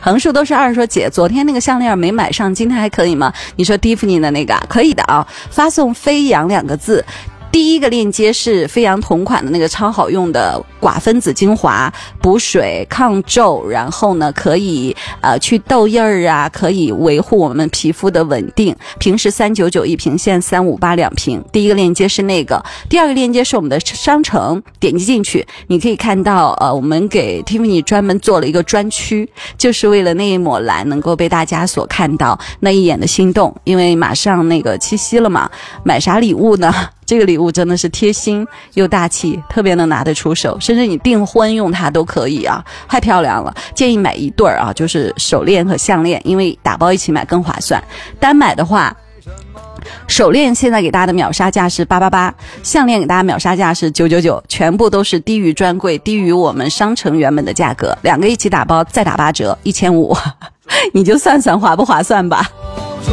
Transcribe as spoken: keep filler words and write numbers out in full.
横竖都是二，说姐昨天那个项链没买上，今天还可以吗？你说蒂芙尼的那个可以的啊，发送飞扬两个字。第一个链接是飞扬同款的那个超好用的寡分子精华，补水抗皱，然后呢可以呃去痘印儿啊，可以维护我们皮肤的稳定。平时三九九一瓶，现在三五八两瓶。第一个链接是那个，第二个链接是我们的商城，点击进去你可以看到呃我们给 Tiffany 专门做了一个专区，就是为了那一抹蓝能够被大家所看到，那一眼的心动。因为马上那个七夕了嘛，买啥礼物呢？这个礼物真的是贴心又大气，特别能拿得出手，甚至你订婚用它都可以啊，太漂亮了。建议买一对儿啊，就是手链和项链，因为打包一起买更划算。单买的话，手链现在给大家的秒杀价是八八八，项链给大家秒杀价是九九九，全部都是低于专柜，低于我们商城原本的价格，两个一起打包再打八折，一千五，你就算算划不划算吧。